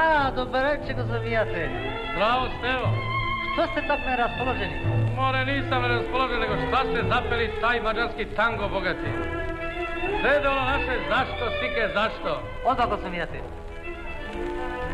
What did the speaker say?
dobar večer, gospodijate. Zdravo, Stevo. Što ste tako neraspoloženi? More, nisam neraspoložen, nego šta ste zapeli taj mađarski tango, bogati? Sve dolo naše zašto, sike, zašto? Odmah, gospodijate.